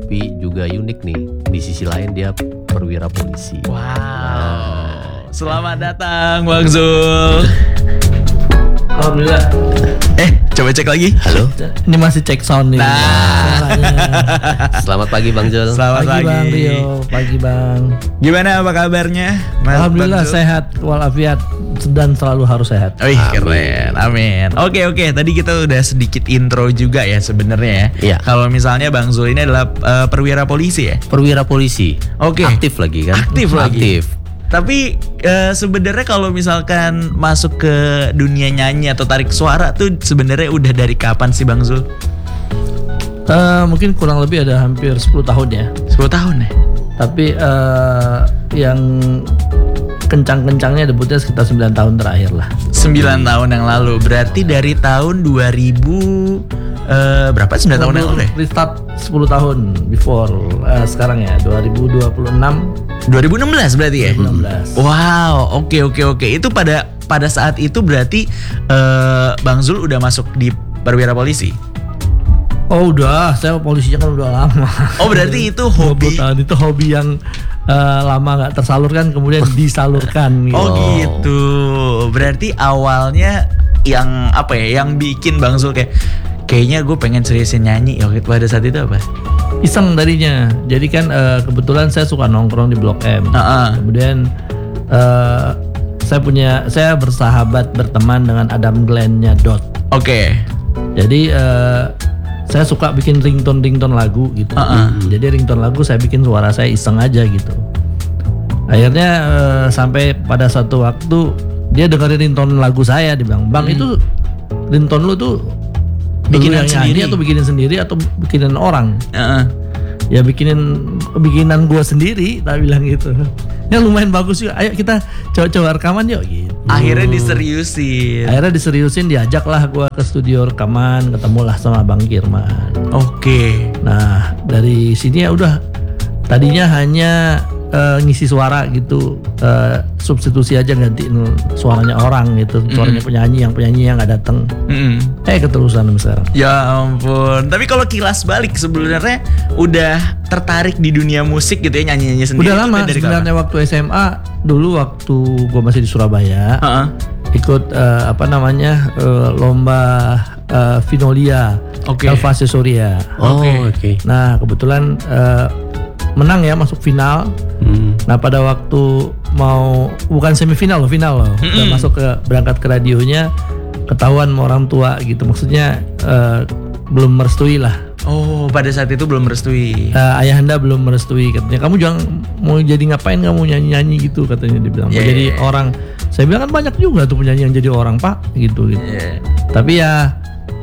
tapi juga unik nih. Di sisi lain dia perwira polisi. Wow. Selamat datang Bang Zul. Alhamdulillah. Coba cek lagi. Halo. Ini masih cek sound nih. Selamat pagi Bang Zul. Selamat Pagi pagi. Bang Rio, pagi Bang. Gimana apa kabarnya? Mas Alhamdulillah Bang Zul? sehat walafiat dan selalu harus sehat. Wih, keren. Amin. Oke. Tadi kita udah sedikit intro juga ya sebenarnya ya. Iya. Kalau misalnya Bang Zul ini adalah perwira polisi ya. Perwira polisi. Oke. Aktif lagi kan? Aktif lagi. Aktif. Tapi sebenarnya kalau misalkan masuk ke dunia nyanyi atau tarik suara tuh sebenarnya udah dari kapan sih Bang Zul? Mungkin kurang lebih ada hampir 10 tahun ya. 10 tahun ya? Tapi yang kencang-kencangnya debutnya sekitar 9 tahun terakhir lah. 9 tahun yang lalu. Berarti dari tahun 2000 berapa? 9 tahun yang lalu ya? Restart 10 tahun before sekarang ya 2026. 2016 berarti ya? 2016. Wow, oke. Itu pada saat itu berarti Bang Zul udah masuk di perwira polisi. Oh udah, saya polisinya kan udah lama. Oh berarti itu hobi. 20 tahun itu hobi yang lama nggak tersalurkan kemudian disalurkan. Gitu. Oh gitu. Berarti awalnya yang apa ya? Yang bikin Bang Zul kayaknya gue pengen seriusin nyanyi waktu pada saat itu apa? Iseng tadinya. Jadi kan kebetulan saya suka nongkrong di Blok M. Kemudian saya bersahabat berteman dengan Adam Glenn-nya Dot. Oke. Jadi saya suka bikin ringtone lagu gitu. Jadi ringtone lagu saya bikin suara saya iseng aja gitu. Akhirnya sampai pada satu waktu dia dengerin ringtone lagu saya, dia bilang, "Bang, itu ringtone lu tuh Bikinan sendiri atau bikinin sendiri atau bikinin orang?" Ya bikinan gue sendiri, tak bilang gitu. Ya lumayan bagus juga. Ayo kita coba rekaman yuk gitu. Akhirnya diseriusin. Diajak lah gue ke studio rekaman, ketemulah sama Bang Kirman. Oke. Nah dari sini ya udah. Tadinya hanya ngisi suara gitu, substitusi aja gantiin suaranya orang gitu, suaranya penyanyi yang nggak datang. Keterusan sekarang. Ya ampun. Tapi kalau kilas balik sebenarnya udah tertarik di dunia musik gitu ya, nyanyi sendiri. Udah lama sebenarnya. Waktu SMA dulu, waktu gue masih di Surabaya, ikut lomba Vinolia, Elva Sesoria. Oke. Nah kebetulan menang ya, masuk final. Nah pada waktu bukan semifinal loh, final loh. Udah masuk berangkat ke radionya, ketahuan sama orang tua gitu. Maksudnya belum merestui lah. Oh, pada saat itu belum merestui. Ayahanda belum merestui, katanya. Kamu jangan mau jadi ngapain, kamu nyanyi gitu katanya, dia bilang. Mau jadi orang. Saya bilang kan banyak juga tuh penyanyi yang jadi orang, Pak, gitu. Tapi ya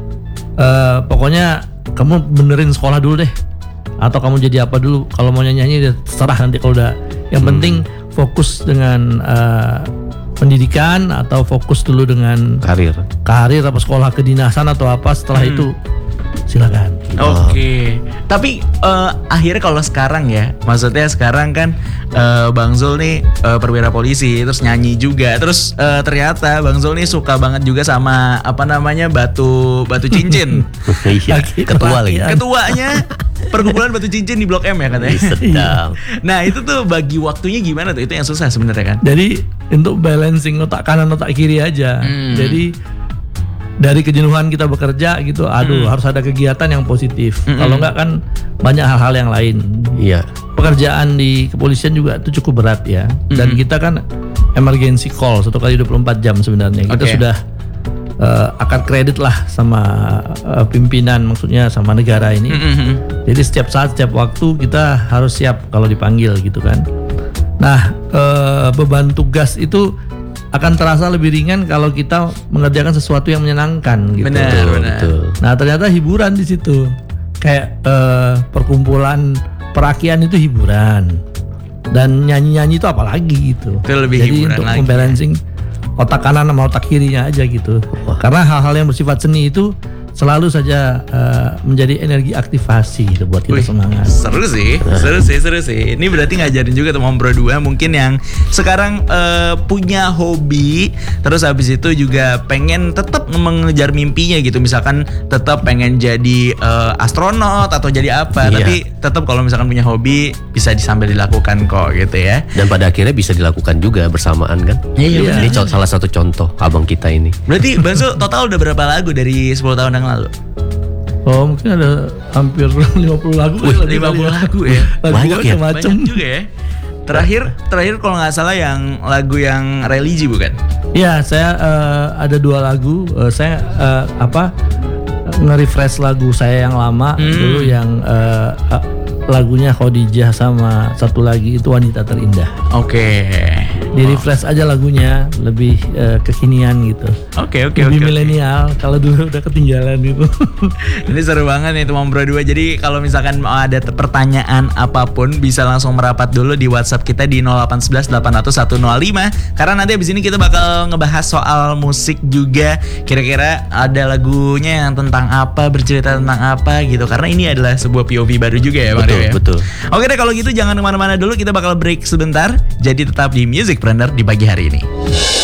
pokoknya kamu benerin sekolah dulu deh. Atau kamu jadi apa dulu, kalau mau nyanyi terserah nanti kalau udah. Yang penting fokus dengan pendidikan atau fokus dulu dengan karir apa sekolah kedinasan atau apa, setelah itu silakan. Oke. Tapi akhirnya kalau sekarang ya, maksudnya sekarang kan Bang Zul nih perwira polisi, terus nyanyi juga, terus ternyata Bang Zul nih suka banget juga sama batu cincin. Iya. Ketua lagi. Ketuanya perkumpulan batu cincin di Blok M ya katanya. Sedap. Nah itu tuh bagi waktunya gimana tuh? Itu yang susah sebenarnya kan. Jadi untuk balancing otak kanan otak kiri aja. Jadi dari kejenuhan kita bekerja gitu, harus ada kegiatan yang positif. Kalau enggak kan banyak hal-hal yang lain. Iya. Pekerjaan di kepolisian juga itu cukup berat ya. Dan kita kan emergency call 1 kali 24 jam sebenarnya. Kita sudah akad kredit lah sama pimpinan, maksudnya sama negara ini. Jadi setiap saat, setiap waktu kita harus siap kalau dipanggil gitu kan. Nah beban tugas itu akan terasa lebih ringan kalau kita mengerjakan sesuatu yang menyenangkan gitu. Benar. Nah ternyata hiburan di situ, kayak perkumpulan perakian itu hiburan, dan nyanyi itu apalagi gitu. Itu lebih jadi hiburan untuk lagi. membalancing otak kanan sama otak kirinya aja gitu. Karena hal-hal yang bersifat seni itu selalu saja menjadi energi aktivasi gitu buat kita semangat. Seru sih. Ini berarti ngajarin juga teman Bro 2 mungkin yang sekarang punya hobi, terus habis itu juga pengen tetap mengejar mimpinya gitu. Misalkan tetap pengen jadi astronot atau jadi apa, tapi tetap kalau misalkan punya hobi bisa sambil dilakukan kok gitu ya. Dan pada akhirnya bisa dilakukan juga bersamaan kan. Iya. Ini salah satu contoh abang kita ini. Berarti Bang Zul total udah berapa lagu dari 10 tahun yang lalu? Oh, mungkin ada hampir 50 lagu. 50 lagu ya. Banyak ya? Banyak juga ya. Terakhir kalau nggak salah yang lagu yang religi bukan? Iya, saya ada 2 lagu. Saya nge-refresh lagu saya yang lama dulu yang lagunya Khadijah sama satu lagi itu Wanita Terindah. Oke. Di refresh aja lagunya lebih kekinian gitu. Oke. Lebih milenial. Kalau dulu udah ketinggalan gitu. Ini seru banget nih teman Bro 2. Jadi kalau misalkan mau ada pertanyaan apapun bisa langsung merapat dulu di WhatsApp kita di 0811 800 105. Karena nanti abis ini kita bakal ngebahas soal musik juga. Kira-kira ada lagunya yang tentang apa, bercerita tentang apa gitu. Karena ini adalah sebuah POV baru juga ya Bang Rio ya. Betul. Oke deh kalau gitu jangan kemana-mana dulu. Kita bakal break sebentar. Jadi tetap di Music Planner di pagi hari ini.